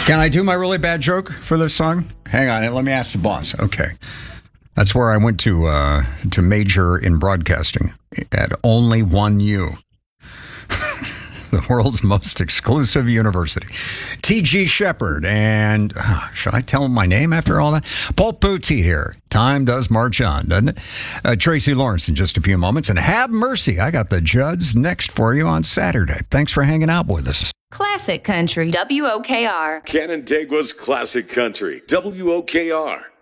Can I do my really bad joke for this song? Hang on, let me ask the boss. Okay. That's where I went to major in broadcasting at Only One U, the world's most exclusive university. T.G. Shepard and, should I tell him my name after all that? Paul Poteet here. Time does march on, doesn't it? Tracy Lawrence in just a few moments. And have mercy, I got the Judds next for you on Saturday. Thanks for hanging out with us. Classic Country, WOKR. Canandaigua's Classic Country, WOKR.